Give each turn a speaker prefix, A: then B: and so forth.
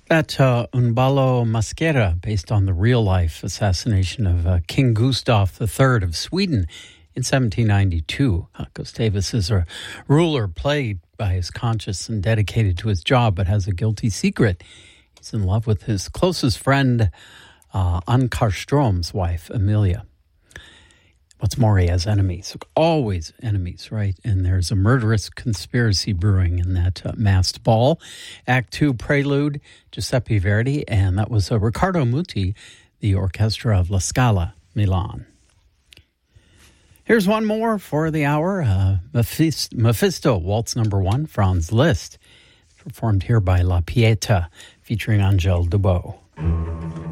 A: That Un ballo maschera, based on the real-life assassination of King Gustav III of Sweden in 1792. Gustavus is a ruler plagued by his conscience and dedicated to his job, but has a guilty secret. He's in love with his closest friend, Ankarström's wife, Emilia. What's more, he has enemies, always enemies, right? And there's a murderous conspiracy brewing in that masked ball. Act 2 prelude, Giuseppe Verdi, and that was Riccardo Muti, the orchestra of La Scala, Milan. Here's one more for the hour, Mephisto, Waltz No. 1, Franz Liszt, performed here by La Pieta, featuring Angèle Dubos.